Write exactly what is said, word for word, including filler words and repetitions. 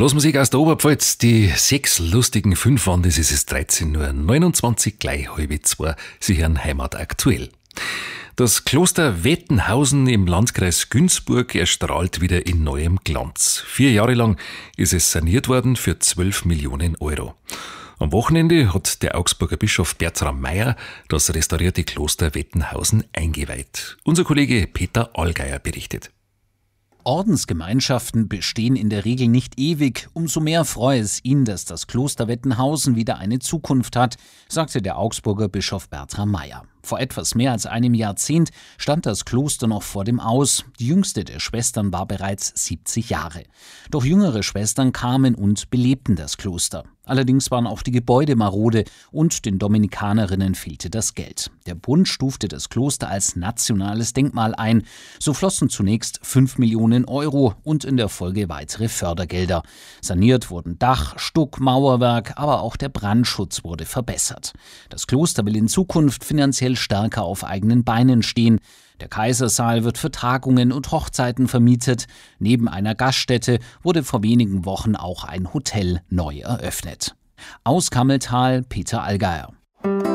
Blasmusik aus der Oberpfalz, die sechs lustigen fünf waren, das ist es dreizehn nur neunundzwanzig, gleich halbe zwei. Sie hören Heimat aktuell. Das Kloster Wettenhausen im Landkreis Günzburg erstrahlt wieder in neuem Glanz. Vier Jahre lang ist es saniert worden für zwölf Millionen Euro. Am Wochenende hat der Augsburger Bischof Bertram Meyer das restaurierte Kloster Wettenhausen eingeweiht. Unser Kollege Peter Allgeier berichtet. Ordensgemeinschaften bestehen in der Regel nicht ewig. Umso mehr freue es ihn, dass das Kloster Wettenhausen wieder eine Zukunft hat, sagte der Augsburger Bischof Bertram Meyer. Vor etwas mehr als einem Jahrzehnt stand das Kloster noch vor dem Aus. Die jüngste der Schwestern war bereits siebzig Jahre. Doch jüngere Schwestern kamen und belebten das Kloster. Allerdings waren auch die Gebäude marode und den Dominikanerinnen fehlte das Geld. Der Bund stufte das Kloster als nationales Denkmal ein. So flossen zunächst fünf Millionen Euro und in der Folge weitere Fördergelder. Saniert wurden Dach, Stuck, Mauerwerk, aber auch der Brandschutz wurde verbessert. Das Kloster will in Zukunft finanziell stärker auf eigenen Beinen stehen. Der Kaisersaal wird für Tagungen und Hochzeiten vermietet. Neben einer Gaststätte wurde vor wenigen Wochen auch ein Hotel neu eröffnet. Aus Kammeltal, Peter Allgeier.